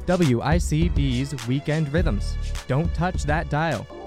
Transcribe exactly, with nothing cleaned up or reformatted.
W I C B's Weekend Rhythms. Don't touch that dial.